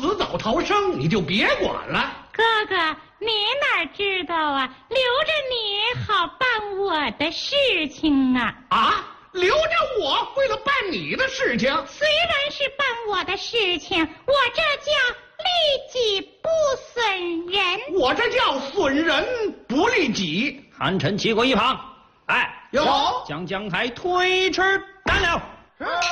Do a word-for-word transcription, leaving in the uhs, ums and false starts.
死早逃生，你就别管了。 哥哥，你哪知道啊？留着你好办我的事情啊！ 啊，留着我，为了办你的事情。 虽然是办我的事情，我这叫利己不损人。 我这叫损人不利己。 韩臣齐过一旁，哎， 有将江海推迟干了。